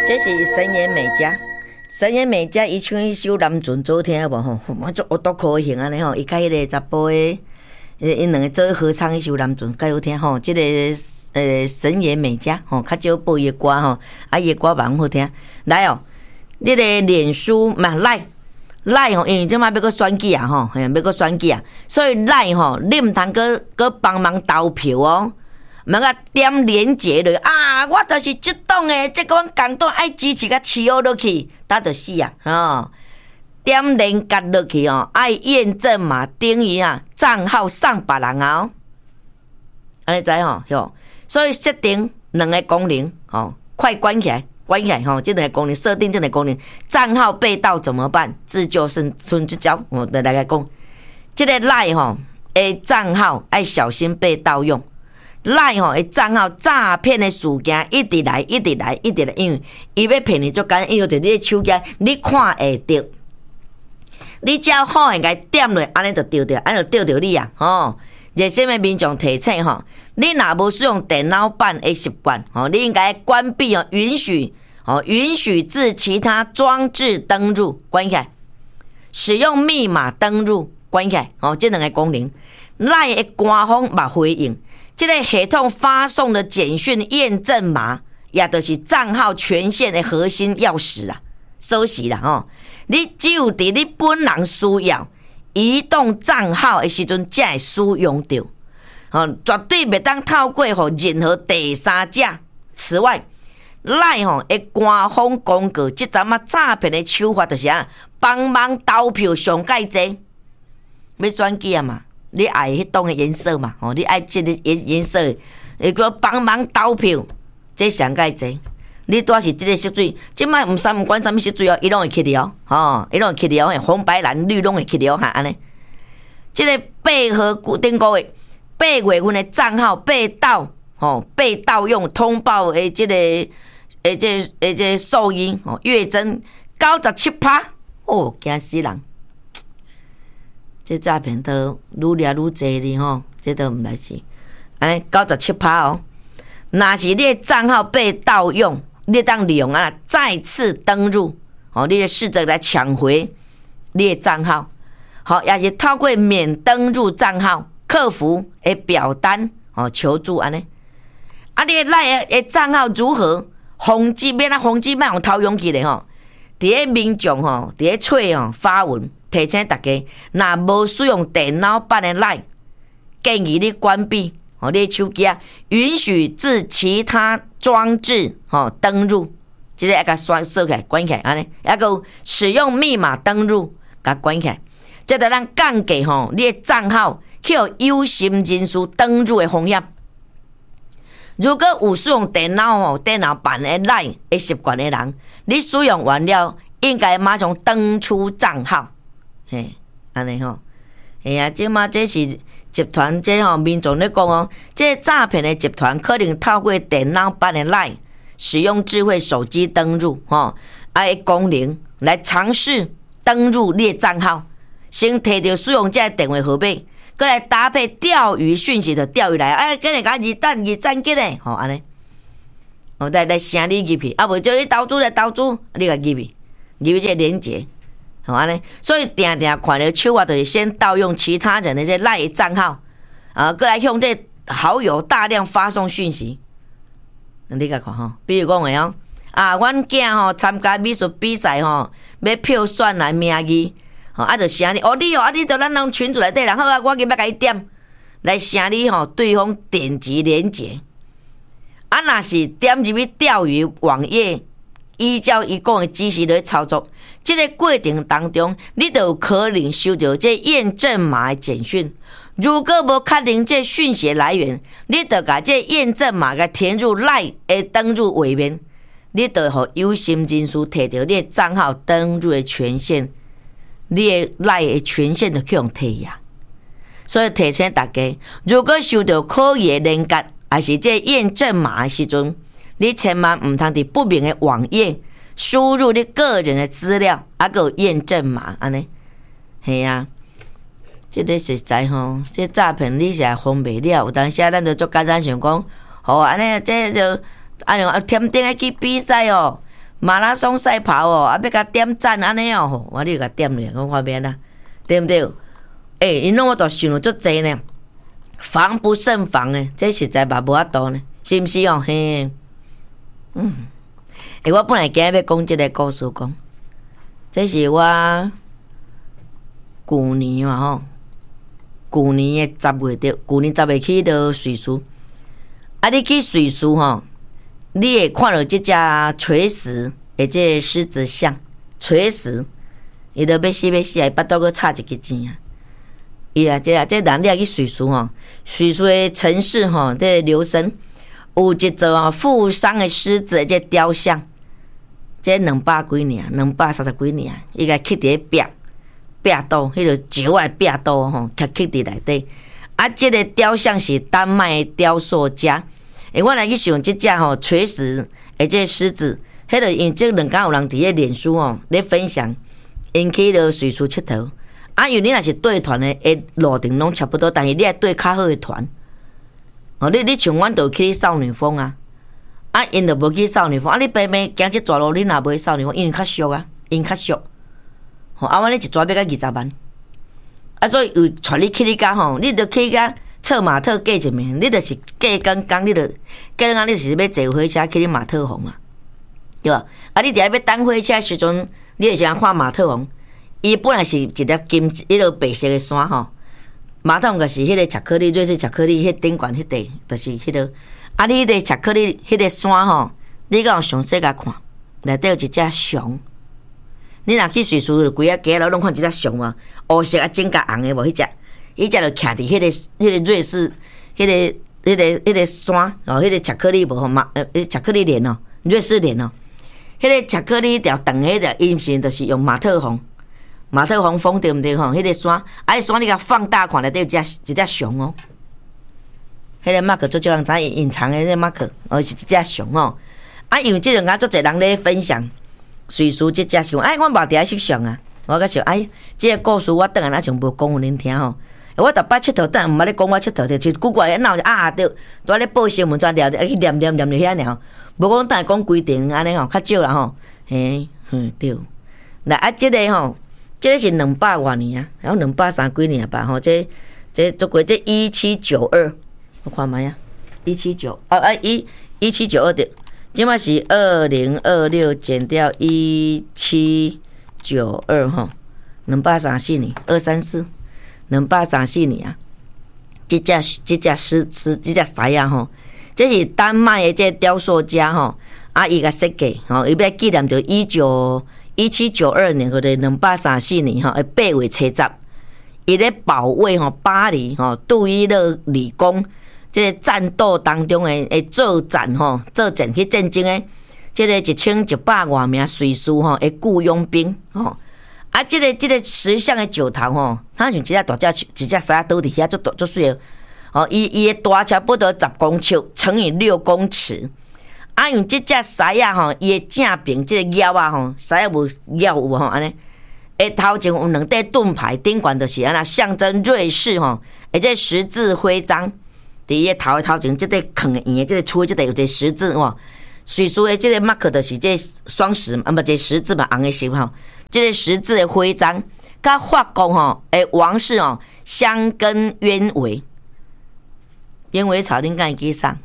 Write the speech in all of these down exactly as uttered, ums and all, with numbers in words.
这是神野美嘉，神野美嘉伊唱迄首《南船》做听无吼，我足我多高兴安尼吼，伊甲迄个查甫诶，因两个做合唱迄首《南船》，介好听吼。即、这个呃神野美嘉吼，较少播伊诶歌吼，啊伊诶歌蛮好听。来哦，即、这个脸书嘛来来吼，因为即摆要搁选举啊吼，要搁选举啊，所以来吼，你毋通搁搁帮忙投票哦。莫甲点连结落啊！我就是即党诶，即个共党爱支持甲饲好落去，打着死啊！哦，点连结落去哦，爱验证嘛，等于啊账号送别人啊、哦，安尼知吼哟。所以设定两个功能哦，快关起来，关起来吼，这两个功能设定这两个功能，账号被盗怎么办？自救生存之交，我来来讲，这个赖吼诶账号爱小心被盗用。赖吼，诶账号诈骗的事件一直来，一直来，一直来，因为伊要骗你，足简单，因为就你手机，你看会着，你只要好应该点落，安尼就对着，安尼就对着你啊！吼，热心的民众提醒吼，你若无使用电脑版的习惯，吼，你应该关闭哦，允许哦，允许自其他装置登入，关起来，使用密码登入，关起来，哦，这两个功能，赖的官方嘛回应。这个系统发送的简讯验证码，也就是账号权限的核心钥匙啊，锁匙啦吼。你只有伫你本人需要移动账号的时阵，才会使用到，吼，绝对袂当透过吼任何第三者。此外，赖吼的官方公告，即阵啊诈骗的手法就是啊，帮忙投票上介济，要选举啊嘛。你爱迄种的颜色嘛？哦，你爱这个颜颜色，会个帮忙投票，这上介济。你拄是这个色水，即摆毋三毋管啥物色水哦，伊拢会去了，吼，伊拢会去了，红白蓝绿拢会去了哈，安尼。这个八号顶个月八月份的账号被盗，吼，被盗用通报的这个诶这诶这数字哦，月增九十七趴，哦，惊死人！这诈骗都愈掠愈济哩吼，这都毋来是，安尼九十七趴哦。若是你的账号被盗用，你当利用啊再次登入，哦，你就试着来抢回你的账号，好，也是透过免登入账号客服的表单哦求助安尼。啊，你的赖的账号如何防止免啊防止卖用偷用去咧吼？伫咧民众吼，伫咧揣吼发文。提醒大家，若无使用电脑版的 LINE， 建议你关闭哦，你的手机啊，允许自其他装置哦登入，即个要甲锁锁起来、关起来，安尼，还有使用密码登入，甲关起来，这就咱降低吼你的账号去有有心人士登入的风险。如果有使用电脑哦电脑版的 LINE 的习惯的人，你使用完了，应该马上登出账号。嘿，安尼吼，嘿啊，即马这是集团，这吼民众咧讲哦，这诈骗的集团可能透过电脑版的 LINE， 使用智慧手机登入吼，啊个功能来尝试登入你的账号，先摕到使用者的电话号码，搁来搭配钓鱼讯息的钓鱼来，哎，今日甲二等二战吉咧，吼安尼，哦来来请你入去，啊无叫你投资来投资，你甲入去，入去这个连结。好安尼，所以定定看到手法就是先盗用其他人的这赖账号，啊，过来向这好友大量发送讯息。你甲看吼，比如讲的哦，啊，阮囝吼参加美术比赛吼，要票选来名字，吼，啊，就是安尼，哦，你哦，啊，你到咱人群组内底，然后啊，我今要甲你点来请你吼，对方点击连结，啊，若是点入去钓鱼网页。依照伊讲的指示来操作，这个过程当中，你就有可能收到这验证码的简讯。如果无确定这讯息来源，你就把这验证码给填入 LINE 的登入页面，你就互有心人士摕到你的账号登入的权限，你的 LINE 的权限就去用摕呀。所以提醒大家，如果收到可疑的连结，还是这验证码的时阵，你千万唔通伫不明的网页输入你个人的资料，还有验证码，安尼，系啊，这个实在吼，这诈骗你是也防袂了。有当时咱就做简单想讲，吼，安尼这就安尼添丁去比赛哦， 马拉松赛跑哦，啊要甲点赞安尼哦，我你甲点咧，我看免啦，对不对？诶、欸，因拢我都想了足济呢，防不胜防呢，这实在嘛无法度呢，是毋是哦？嘿，嗯，诶、欸，我本来今日要讲即个故事，讲这是我旧年嘛吼，旧年的十月着，旧年十月去到瑞士，啊，你去瑞士吼。你会看到即只垂石的即个狮子像，垂石，伊都要死要死啊！伊巴肚佫插一支钱啊！伊啊，即啊，即人你啊去瑞士吼，瑞士的城市吼，即个留声有一座吼负伤的狮子的即雕像，即两百几年，两百三十几年，伊甲刻伫咧壁壁肚，迄个石仔壁肚吼，刻刻伫内底。啊，即个雕像是丹麦的雕塑家。诶，我来去想即只吼垂石，诶，即个狮子，迄个因即两天有人伫咧脸书哦咧分享，因去了瑞士佚佗。啊，因为你若是对团的，诶，路程拢差不多，但是你爱对较好的团。哦，你你像阮就去少女峰啊，啊，因就无去少女峰，啊，你偏偏行即段路，你若无去少女峰，因较俗啊，因较俗。吼，啊，阮你一抓要到二十万，啊，所以有带你去你家吼，你着去甲。策马特过一暝，你就是过刚刚，你着过刚，你就是要坐火车去你马特洪啊，对吧？啊，你伫遐要等火车时阵，你会先看马特洪。伊本来是一粒金，迄个白色的山吼。马特洪就是迄个巧克力，瑞士巧克力，迄顶悬迄块，就是迄个。啊，你迄个巧克力，迄个山吼，你敢有详细甲看？内底有一只熊。你若去瑞士，就规啊街路拢看一只熊嘛，乌色啊，整甲红的无迄只。伊只就徛伫迄个、迄个瑞士、迄个、迄个、迄个山哦，迄个巧克力无吼嘛，呃，巧克力脸哦，瑞士脸哦，迄个巧克力条长迄个，伊毋是就是用马特洪，马特洪风对毋对吼？迄个山，啊，迄山你甲放大看内底有只一只熊哦，迄个马克做少人知隐藏的迄个马克，哦是一只熊哦，啊，因为即两下足侪人咧分享瑞士即只熊，哎，我无伫遐翕相啊，我甲想，哎，即个故事我等下哪像无讲互恁听吼。我逐摆佚佗，等毋捌咧讲我佚佗，就古怪闹啊，着拄咧报新闻，专聊去念念念着遐尔，无讲等下讲规定安尼吼，较少啦吼。嘿，嗯对。来啊，即个吼，即个是两百偌年啊，然后两百三几年吧吼，这这做过这一七九二，我看卖啊，一七九啊啊一一七九二的，即摆是二零二六减掉一七九二吼，两百三四年，二三四。两百三四年啊，即只即只狮狮即只狮啊吼，这是丹麦的这雕塑家吼，啊伊个设计吼，伊要纪念着一九一七九二年或者两百三四年吼，诶八月初十，伊咧保卫吼巴黎吼杜伊勒理工即个战斗当中诶诶作战吼，作战去战争诶，即个一千一百外名瑞士吼诶雇佣兵吼。啊，即、这个即、这个石像的石头吼，它像一只大只一只狮仔倒伫遐，足大足水哦。哦，伊伊的大差不多十公尺乘以六公尺。啊，用即只狮仔吼，伊的正边即个腰啊吼，狮仔无腰有无吼安尼？诶，头前有两块盾牌，顶悬就是安那象征瑞士吼，而且十字徽章。伫伊的头的头前，即个坑的圆的，即个粗的，即个有一个十字哇。瑞士的即个马克就是即个双十啊，不，即十字嘛，红的十吼。即个十字的徽章，甲法国吼诶王室哦香根鸢尾，鸢尾草恁敢会记啥？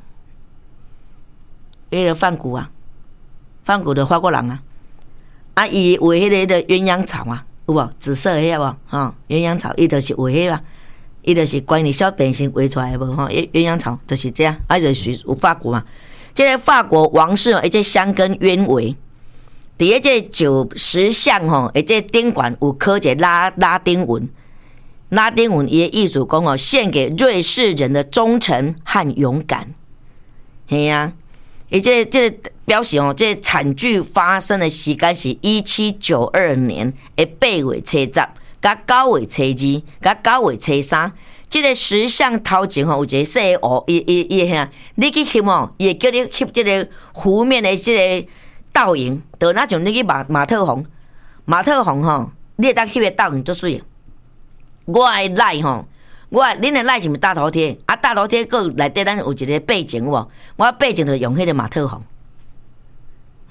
迄个梵谷啊，梵谷的法国人啊，啊伊画迄个迄个鸳鸯草啊，有无？紫色的迄个无？吼，鸳鸯草，伊就是画迄个，伊就是关于小变形画出来无？吼，鸳鸯草就是这样，啊就是有法国嘛。即个法国王室哦，而且香根鸢尾。伫迄个九石像吼，而且顶悬有刻一拉拉丁文，拉丁文伊的意思讲哦，献给瑞士人的忠诚和勇敢。嘿啊，伊这这个表示哦，这个惨剧发生的时间是一七九二年的八月初十，甲九月初二，甲九月初三。这个石像头前吼有一个细湖，伊伊伊遐，你去翕哦，伊会叫你翕这个湖面的这个。倒影，就那像你去马马特洪，马特洪吼，你会当翕个倒影足水。我的赖吼，我恁的赖是毋是大头贴？啊，大头贴个内底咱有一个背景无？我背景就用迄个马特洪。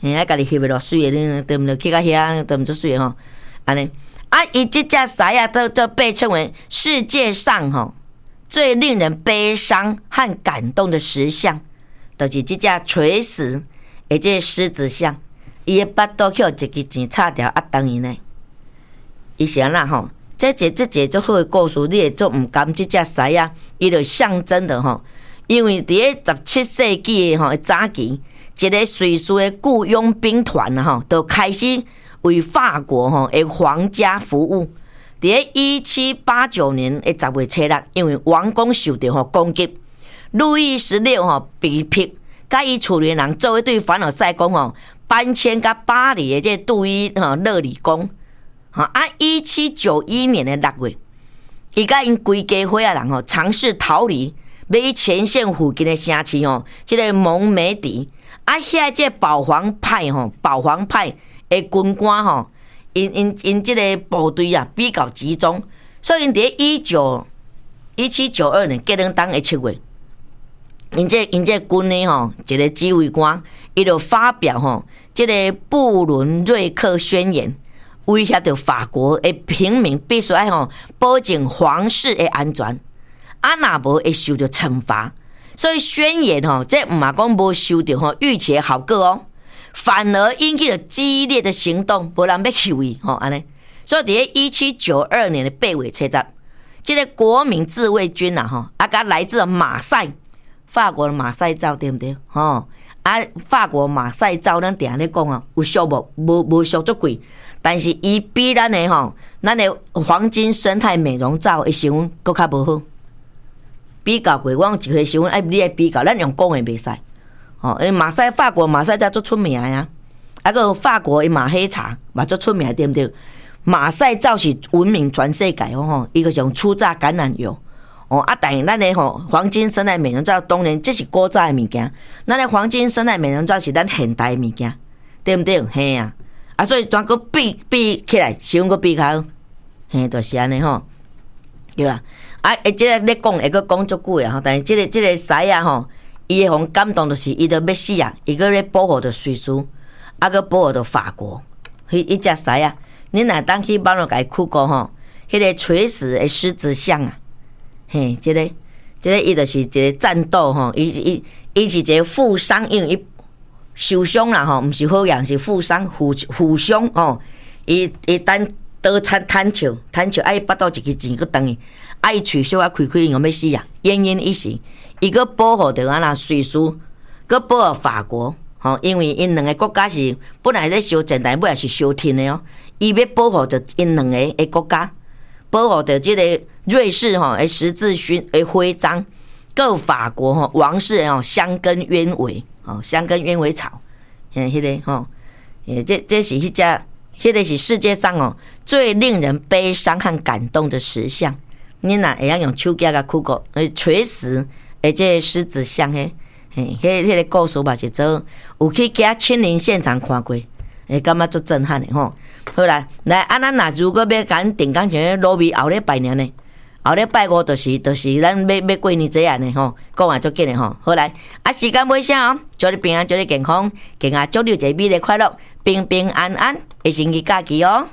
嘿，啊，家己翕的偌水的，你对毋对？去到遐对毋足水吼，安尼。啊，伊即只狮啊，都都被称为世界上吼最令人悲伤和感动的石像，就是即只垂死的这狮子像，伊的巴肚去一支钱插掉啊，等于呢，伊是安那吼。这一这一足好的故事，你会做毋甘即只狮啊，伊就象征的吼，因为伫个十七世纪的吼早期，一个瑞士的雇佣兵团啊吼，就开始为法国吼的皇家服务。伫个一七八九年的十月初六，因为王宫受到吼攻击，路易十六吼被迫甲伊厝里人做一对凡尔赛宫吼搬迁到巴黎的这杜伊吼乐里宫。啊！一七九一年的六月，伊甲因规家伙啊人吼尝试逃离，要去前线附近的城市吼，即、这个蒙梅迪啊，遐即个保皇派吼，保皇派的军官吼，因因因即个部队啊比较集中，所以因伫一九一七九二年结冷当的七月，因这因这军呢吼一个指挥官，伊就发表吼即、这个布伦瑞克宣言。威胁到法国的平民必须要吼保证皇室的安全，啊若无会受到惩罚。所以宣言吼，这唔嘛讲无受到吼预期的效果哦，反而引起了激烈的行动，无人要求伊吼安尼。所以伫一七九二年的八月初十，这个国民自卫军啊吼，啊甲来自马赛，法国的马赛罩对不对？吼啊，法国马赛罩咱定咧讲啊，有俗无？无无俗足贵。但是伊比咱的吼，咱的黄金生态美容皂的成分搁较无好，比较过，我用一个成分，哎，你爱比较，咱用讲的袂使。哦，因马赛法国马赛皂足出名呀，啊个法国的马黑茶嘛足出名，对不对？马赛皂是闻名全世界哦吼，伊个是用初榨橄榄油。哦啊，但是咱的吼黄金生态美容皂，当然这是古早的物件，咱的黄金生态美容皂是咱现代的物件，对不对？嘿啊。啊，所以全个比比起来，成个比较好，嘿，就是安尼吼，对吧？啊，诶，即个咧讲会个讲足久诶吼，但是即、這個即、這个狮啊吼，伊诶互感动就是伊著要死啊，伊个咧保护着瑞士，啊个保护着法国，迄一只狮啊，你若当去网络甲伊去过吼，迄、那个垂死诶狮子像啊，嘿，即、這個即、這個伊就是一个战斗吼，伊伊伊是一个负伤，因为伊。受伤啦吼，毋是好样，是负伤、负负伤哦。伊伊等倒产摊笑，摊笑，啊伊巴肚一支钱去等伊，啊伊喙小啊开开，用要死啊，奄奄一息。伊个保护着安那瑞士，个保护法国，吼，因为因两个国家是本来咧相战，但尾也是相挺的哦。伊要保护着因两个的国家，保护着即个瑞士吼的十字勋的徽章，个法国吼王室哦香根鸢尾。哦，香根鸢尾草，嘿，迄、那个吼，诶，这这是迄只，迄个是世界上哦最令人悲伤和感动的石像。你若会晓用手机甲去过，诶，垂死诶，这狮子像嘿，嘿，迄迄个故事嘛是做有去遐亲临现场看过，会感觉足震撼的吼。好啦，来，啊，咱若如果要甲咱定岗像罗米后咧拜年呢？后礼拜五就是就是咱要要过年节安尼吼，讲话足紧的吼。好来，啊时间尾声哦，祝你平安，祝你健康，健啊祝你一个美丽快乐，平平安安的星期假期哦。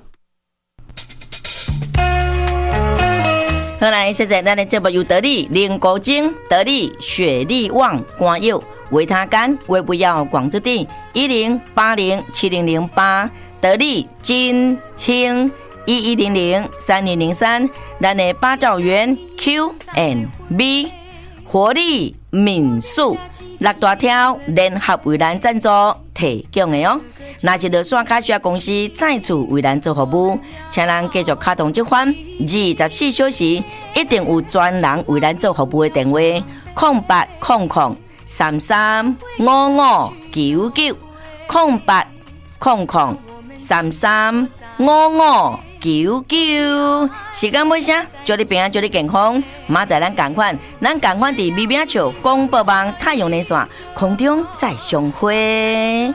好来，现在咱的节目由得力、林国晶、得力、雪莉旺、关佑、维他干、微不要、广之地一零八零七零零八，得力金兴。一一零零三零零三，咱的八兆元 Q and B 活力民宿六大条联合为咱赞助提供的哦。若是落线卡需要公司再次为咱做服务，请咱继续卡通这款二十四小时一定有专人为咱做服务的电话：空八空空三三五五九九空八空空三三五五。九九，时间尾声，祝你平安，祝你健康。明仔咱同款，咱同款伫美美笑广播网太阳连线空中再相会。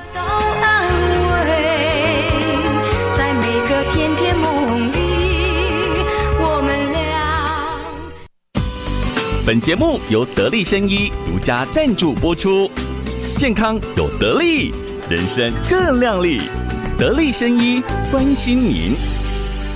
在每个甜甜梦里，我们俩。本节目由得力生医独家赞助播出，健康有得力。 人生更亮丽。得力生医关心您。